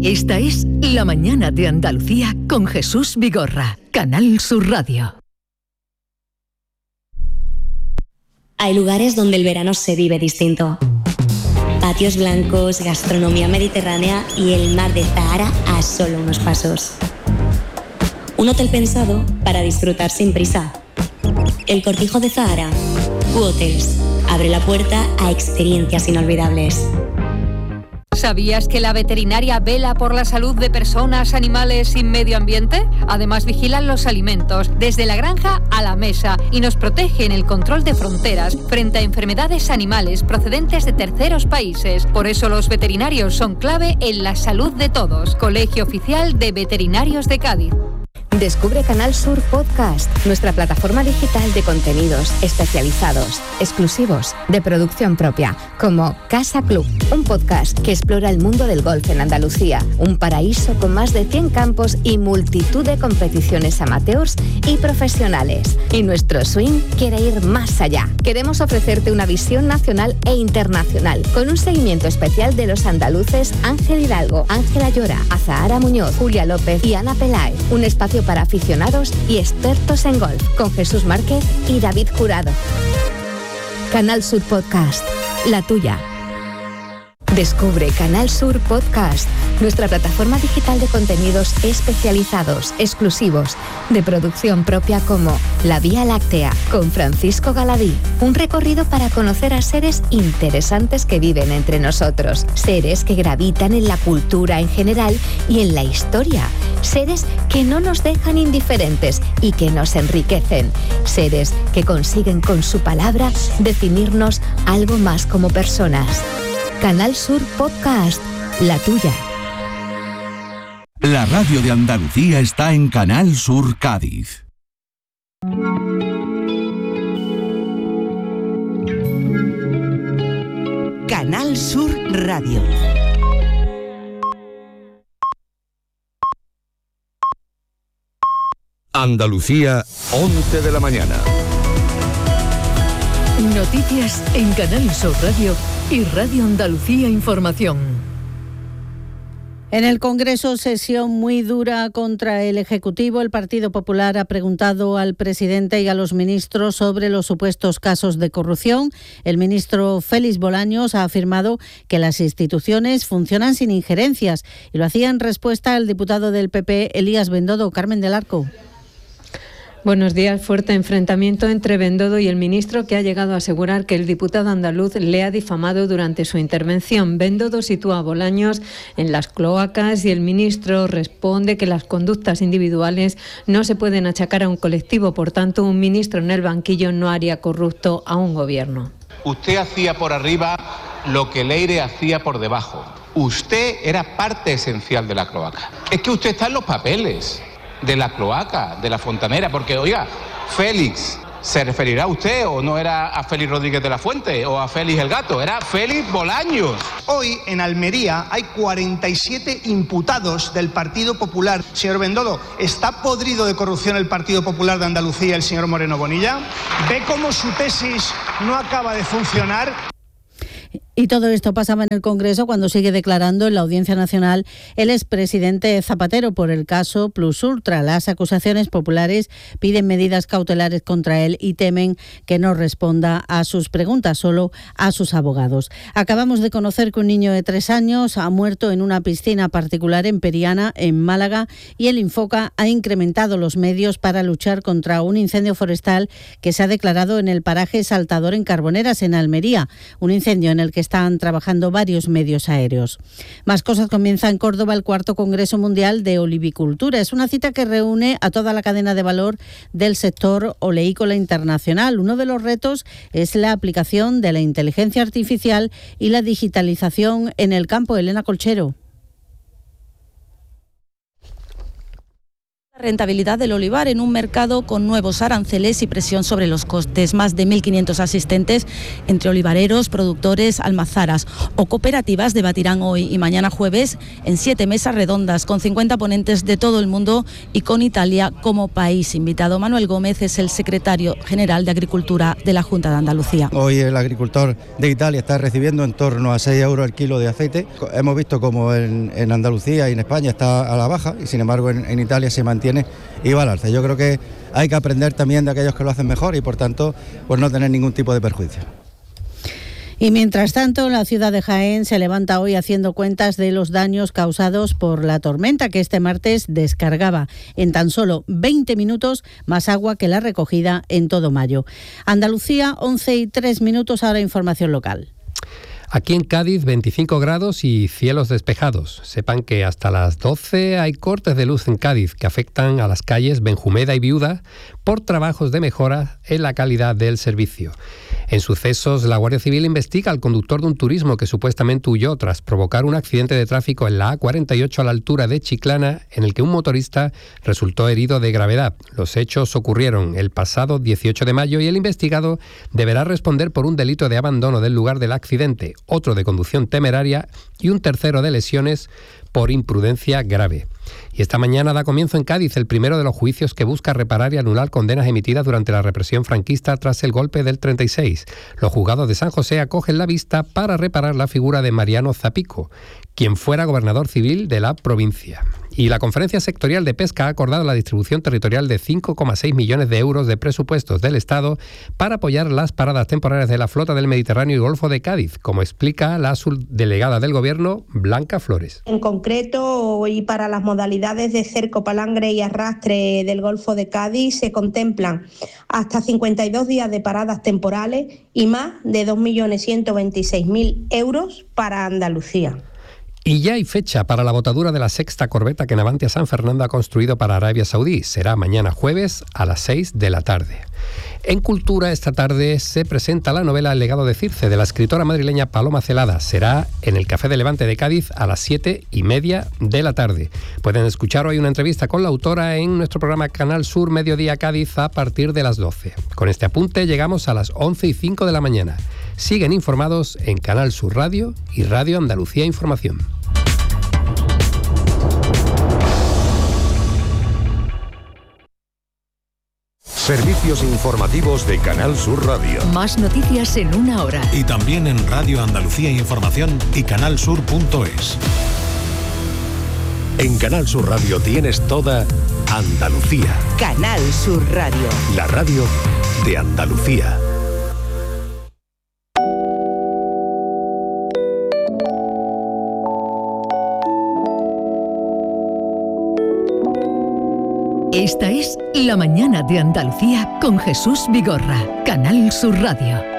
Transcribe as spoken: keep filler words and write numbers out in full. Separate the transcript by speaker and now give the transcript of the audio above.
Speaker 1: Esta es La Mañana de Andalucía con Jesús Vigorra, Canal Sur Radio.
Speaker 2: Hay lugares donde el verano se vive distinto. Patios blancos, gastronomía mediterránea y el mar de Zahara a solo unos pasos. Un hotel pensado para disfrutar sin prisa. El Cortijo de Zahara. U-Hotels. Abre la puerta a experiencias inolvidables.
Speaker 3: ¿Sabías que la veterinaria vela por la salud de personas, animales y medio ambiente? Además, vigilan los alimentos desde la granja a la mesa y nos protege en el control de fronteras frente a enfermedades animales procedentes de terceros países. Por eso los veterinarios son clave en la salud de todos. Colegio Oficial de Veterinarios de Cádiz.
Speaker 4: Descubre Canal Sur Podcast, nuestra plataforma digital de contenidos especializados, exclusivos, de producción propia, como Casa Club, un podcast que explora el mundo del golf en Andalucía, un paraíso con más de cien campos y multitud de competiciones amateurs y profesionales. Y nuestro swing quiere ir más allá. Queremos ofrecerte una visión nacional e internacional, con un seguimiento especial de los andaluces Ángel Hidalgo, Ángela Llora, Azahara Muñoz, Julia López y Ana Peláez. Un espacio para aficionados y expertos en golf, con Jesús Márquez y David Jurado. Canal Sur Podcast, la tuya. Descubre Canal Sur Podcast, nuestra plataforma digital de contenidos especializados, exclusivos, de producción propia, como La Vía Láctea, con Francisco Galadí. Un recorrido para conocer a seres interesantes que viven entre nosotros. Seres que gravitan en la cultura en general y en la historia. Seres que no nos dejan indiferentes y que nos enriquecen. Seres que consiguen con su palabra definirnos algo más como personas. Canal Sur Podcast, la tuya.
Speaker 5: La radio de Andalucía está en Canal Sur Cádiz.
Speaker 6: Canal Sur Radio.
Speaker 7: Andalucía, once de la mañana.
Speaker 1: Noticias en Canal Sur Radio y Radio Andalucía Información.
Speaker 8: En el Congreso, sesión muy dura contra el Ejecutivo. El Partido Popular ha preguntado al presidente y a los ministros sobre los supuestos casos de corrupción. El ministro Félix Bolaños ha afirmado que las instituciones funcionan sin injerencias y lo hacía en respuesta al diputado del P P, Elías Bendodo. Carmen del Arco.
Speaker 9: Buenos días. Fuerte enfrentamiento entre Bendodo y el ministro, que ha llegado a asegurar que el diputado andaluz le ha difamado durante su intervención. Bendodo sitúa a Bolaños en las cloacas y el ministro responde que las conductas individuales no se pueden achacar a un colectivo. Por tanto, un ministro en el banquillo no haría corrupto a un gobierno.
Speaker 10: Usted hacía por arriba lo que Leire hacía por debajo. Usted era parte esencial de la cloaca. Es que usted está en los papeles de la cloaca, de la fontanera, porque, oiga, Félix, ¿se referirá a usted o no era a Félix Rodríguez de la Fuente o a Félix el Gato? Era Félix Bolaños.
Speaker 11: Hoy en Almería hay cuarenta y siete imputados del Partido Popular. Señor Bendodo, ¿está podrido de corrupción el Partido Popular de Andalucía, el señor Moreno Bonilla? ¿Ve cómo su tesis no acaba de funcionar?
Speaker 8: Y todo esto pasaba en el Congreso cuando sigue declarando en la Audiencia Nacional el expresidente Zapatero por el caso Plus Ultra. Las acusaciones populares piden medidas cautelares contra él y temen que no responda a sus preguntas, solo a sus abogados. Acabamos de conocer que un niño de tres años ha muerto en una piscina particular en Periana, en Málaga, y el Infoca ha incrementado los medios para luchar contra un incendio forestal que se ha declarado en el paraje Saltador en Carboneras, en Almería. Un incendio en el que están trabajando varios medios aéreos. Más cosas. Comienza en Córdoba el cuarto Congreso Mundial de Olivicultura. Es una cita que reúne a toda la cadena de valor del sector oleícola internacional. Uno de los retos es la aplicación de la inteligencia artificial y la digitalización en el campo. Elena Colchero.
Speaker 12: Rentabilidad del olivar en un mercado con nuevos aranceles y presión sobre los costes. Más de mil quinientos asistentes entre olivareros, productores, almazaras o cooperativas debatirán hoy y mañana jueves en siete mesas redondas con cincuenta ponentes de todo el mundo y con Italia como país invitado. Manuel Gómez es el secretario general de Agricultura de la Junta de Andalucía.
Speaker 13: Hoy el agricultor de Italia está recibiendo en torno a seis euros el kilo de aceite. Hemos visto como en, en Andalucía y en España está a la baja y sin embargo en, en Italia se mantiene y va al alza. Yo creo que hay que aprender también de aquellos que lo hacen mejor y por tanto pues no tener ningún tipo de perjuicio.
Speaker 8: Y mientras tanto, la ciudad de Jaén se levanta hoy haciendo cuentas de los daños causados por la tormenta que este martes descargaba en tan solo veinte minutos más agua que la recogida en todo mayo. Andalucía, once y tres minutos, ahora información local.
Speaker 14: Aquí en Cádiz, veinticinco grados y cielos despejados. Sepan que hasta las doce hay cortes de luz en Cádiz que afectan a las calles Benjumeda y Viuda por trabajos de mejora en la calidad del servicio. En sucesos, la Guardia Civil investiga al conductor de un turismo que supuestamente huyó tras provocar un accidente de tráfico en la A cuarenta y ocho a la altura de Chiclana, en el que un motorista resultó herido de gravedad. Los hechos ocurrieron el pasado dieciocho de mayo y el investigado deberá responder por un delito de abandono del lugar del accidente, otro de conducción temeraria y un tercero de lesiones por imprudencia grave. Y esta mañana da comienzo en Cádiz el primero de los juicios que busca reparar y anular condenas emitidas durante la represión franquista tras el golpe del treinta y seis. Los juzgados de San José acogen la vista para reparar la figura de Mariano Zapico, quien fuera gobernador civil de la provincia. Y la Conferencia Sectorial de Pesca ha acordado la distribución territorial de cinco coma seis millones de euros de presupuestos del Estado para apoyar las paradas temporales de la flota del Mediterráneo y Golfo de Cádiz, como explica la subdelegada del Gobierno, Blanca Flores.
Speaker 15: En concreto, y para las modalidades de cerco, palangre y arrastre del Golfo de Cádiz, se contemplan hasta cincuenta y dos días de paradas temporales y más de dos millones ciento veintiséis mil euros para Andalucía.
Speaker 14: Y ya hay fecha para la botadura de la sexta corbeta que Navantia San Fernando ha construido para Arabia Saudí. Será mañana jueves a las seis de la tarde. En Cultura, esta tarde se presenta la novela El legado de Circe, de la escritora madrileña Paloma Celada. Será en el Café de Levante de Cádiz a las siete y media de la tarde. Pueden escuchar hoy una entrevista con la autora en nuestro programa Canal Sur Mediodía Cádiz a partir de las doce. Con este apunte llegamos a las once y cinco de la mañana. Siguen informados en Canal Sur Radio y Radio Andalucía Información.
Speaker 7: Servicios informativos de Canal Sur Radio.
Speaker 1: Más noticias en una hora.
Speaker 16: Y también en Radio Andalucía Información y canal sur punto es.
Speaker 7: En Canal Sur Radio tienes toda Andalucía.
Speaker 6: Canal Sur Radio.
Speaker 7: La radio de Andalucía.
Speaker 1: Esta es La Mañana de Andalucía con Jesús Vigorra, Canal Sur Radio.